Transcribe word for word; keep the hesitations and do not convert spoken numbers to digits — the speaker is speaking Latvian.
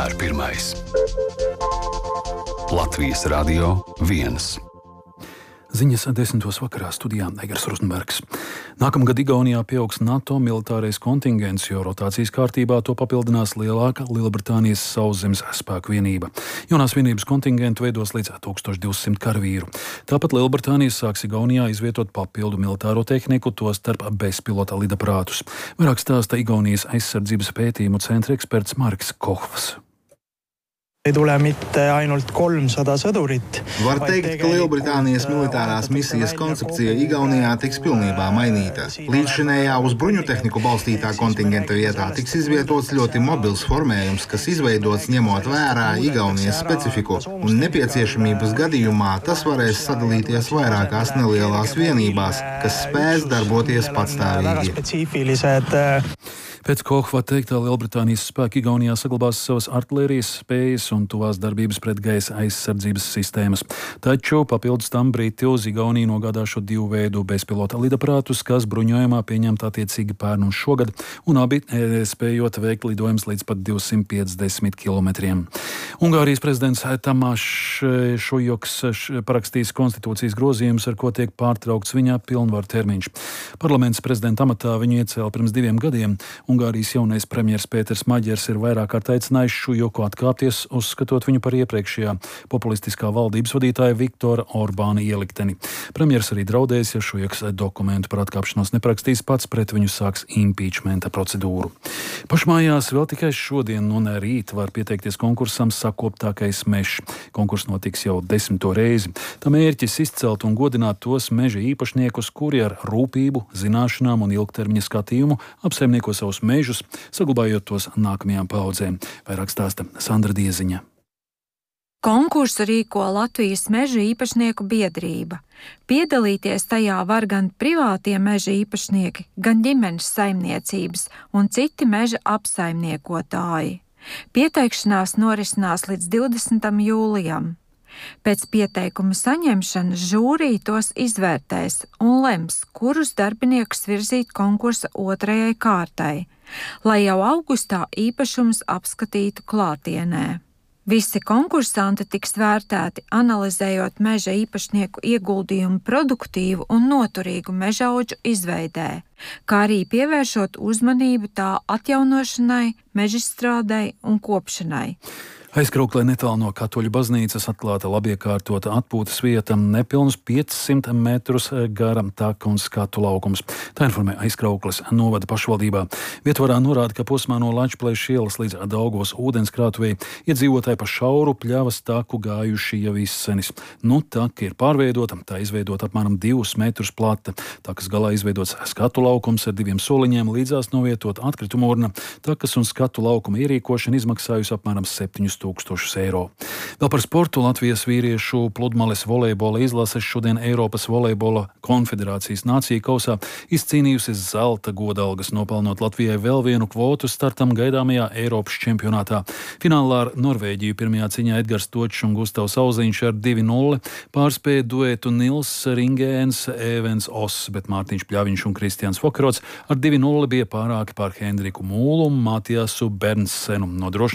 vienmēr pirmais. Latvijas Radio viens. Ziņas desmitos vakarā studijā Egers Rozenbergs. Nākamgad Igaunijā pieaugs NATO militārais kontingents, jo rotācijas kārtībā to papildinās lielāka Lielbritānijas sauszemes spēku vienība. Jaunās vienības kontingentu veidos līdz tūkstoš divsimt karavīru. Tāpat Lielbritānija sāks Igaunijā izvietot papildu militāro tehniku, tostarp bezpilota lidaparātus. Vairāk stāsta Igaunijas aizsardzības pētījumu centra eksperts Marks Kohvs. Ei tule mitte ainult kolmsada sõdurit. Var teikt, ka Lielbritānijas militārās misijas koncepcija Igaunijā tiks pilnībā mainīta. Līdzšinējā uz bruņu tehniku balstītā kontingenta vietā tiks izvietots ļoti mobils formējums, kas izveidots ņemot vērā Igaunijas specifiku, un nepieciešamības gadījumā tas varēs sadalīties vairākās nelielās vienībās, kas spēs darboties patstāvīgi. Pēc Kohva teiktā Lielbritānijas spēki Igaunijā saglabās savas artilērijas spējas un tuvās darbības pret gaisa aizsardzības sistēmas. Taču papildus tam Briti uz Igauniju nogādāšot divu veidu bezpilota lidaparātus, kas bruņojumā pieņemt attiecīgi pērn un šogad, un abi spējot veikt lidojumus līdz pat divsimt piecdesmit kilometriem. Ungārijas prezidents Tamāšs Šujoks parakstīs konstitūcijas grozījumus, ar ko tiek pārtraukts viņa pilnvaru termiņš. Parlaments prezidenta amatā viņu iecēla pirms diviem gadiem. Ungārijas jaunais premjers Pēters Maģers ir vairāk kārt aicinājis Šujoku atkāpties, uzskatot viņu par iepriekšējā populistiskā valdības vadītāja Viktora Orbāna ielikteni. Premjers arī draudējis, ja Šujoks dokumentu par atkāpšanos neprakstīs pats, pret viņu sāks impeachmenta procedūru. Pašmājās vēl tikai šodien un rīt var pieteikties konkursam Sakoptākais mežs. Konkurs notiks jau desmito reizi. Tā mērķis izcelt un godināt tos meža īpašniekus, kuri ar rūpību, zināšanām un ilgtermiņa skatījumu apsaimnieko savus mežus, saglabājot tos nākamajām paudzēm. Vairāk stāsta Sandra Dieziņa. Konkursu rīko Latvijas meža īpašnieku biedrība. Piedalīties tajā var gan privātie meža īpašnieki, gan ģimenes saimniecības un citi meža apsaimniekotāji. Pieteikšanās norisinās līdz divdesmitam jūlijam. Pēc pieteikuma saņemšanas žūrija tos izvērtēs un lems, kurus darbiniekus virzīt konkursa otrajai kārtai, lai jau augustā īpašumus apskatītu klātienē. Visi konkursanti tiks vērtēti, analizējot meža īpašnieku ieguldījumu produktīvu un noturīgu mežaudžu izveidē, kā arī pievēršot uzmanību tā atjaunošanai, mežstrādei un kopšanai. Aizkrauklē netālu no Katoļu baznīcas atklāta labiekārtota atpūtas vieta, nepilnus piecsimt metrus garam taka un skatu laukums. Tā informē Aizkraukles novada pašvaldībā. Vietvarā norāda, ka posmā no Lačplēša ielas līdz Daugavas ūdenskrātuvei iedzīvotāji pa šauru pļavas taku gājuši jau izsenis. Nu, taka ir pārveidota, tā izveidota apmēram divus metrus plata. Takas galā izveidots skatu laukums ar diviem soliņiem, līdzās novietot atkritumu urna. Takas un skatu laukuma ierīkošana izmaksājusi apmēram septiņus tūkstošus eiro. Vēl par sportu Latvijas vīriešu pludmales volejbola izlases šodien Eiropas volejbola konfederācijas nāciju kausā izcīnījusi zelta godalgas, nopelnot Latvijai vēl vienu kvotu startam gaidāmajā Eiropas čempionātā. Finālā ar Norvēģiju pirmajā ciņā Edgars Točs un Gustavs Auziņš ar divi nulle pārspēja duetu Nils Ringēns, Evens Oss, bet Mārtiņš Pļaviņš un Kristians Fokerots ar divi nulle bija pārāki pār Hendriku Mūlu un Matiasu Bernsenu. Nodrošinājumi